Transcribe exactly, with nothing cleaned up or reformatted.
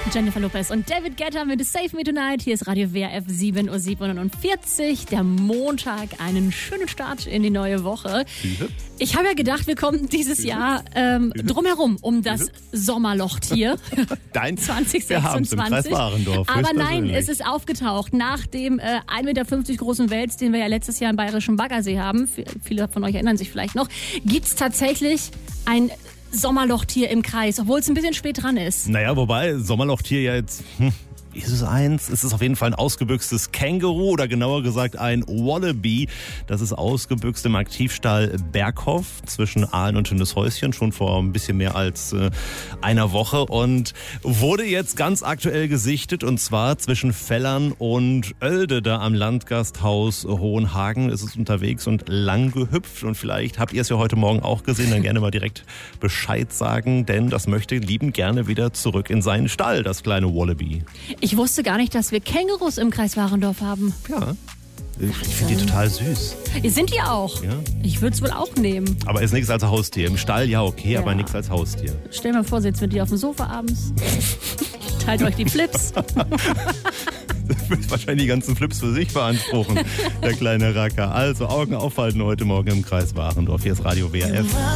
Jennifer Lopez und David Guetta mit Save Me Tonight. Hier ist Radio W R F sieben Uhr siebenundvierzig. Der Montag, einen schönen Start in die neue Woche. Ich habe ja gedacht, wir kommen dieses Jahr ähm, drumherum um das Sommerlochtier. Dein zwanzig Wir haben's im Kreis sechsundzwanzig. Warendorf. Aber nein, Höchstpersönlich. es ist aufgetaucht. Nach dem äh, ein Meter fünfzig großen Wels, den wir ja letztes Jahr im Bayerischen Baggersee haben, v- viele von euch erinnern sich vielleicht noch, gibt es tatsächlich ein Sommerlochtier im Kreis, obwohl es ein bisschen spät dran ist. Naja, wobei Sommerlochtier ja jetzt... Hm. Ist es eins? Es ist auf jeden Fall ein ausgebüchstes Känguru oder genauer gesagt ein Wallaby. Das ist ausgebüxt im Aktivstall Berghoff zwischen Aalen und Hündeshäuschen schon vor ein bisschen mehr als äh, einer Woche und wurde jetzt ganz aktuell gesichtet und zwar zwischen Fellern und Oelde da am Landgasthaus Hohenhagen ist es unterwegs und lang gehüpft und vielleicht habt ihr es ja heute Morgen auch gesehen, dann gerne mal direkt Bescheid sagen, denn das möchte liebend gerne wieder zurück in seinen Stall, das kleine Wallaby. Ich wusste gar nicht, dass wir Kängurus im Kreis Warendorf haben. Ja, ich finde die total süß. Sind die auch? Ja. Ich würde es wohl auch nehmen. Aber ist nichts als Haustier. Im Stall ja okay, Ja. aber nichts als Haustier. Stell dir mal vor, sitzt mit dir auf dem Sofa abends. Teilt euch die Flips. Das wird wahrscheinlich die ganzen Flips für sich beanspruchen, der kleine Racker. Also Augen aufhalten heute Morgen im Kreis Warendorf. Hier ist Radio W R F.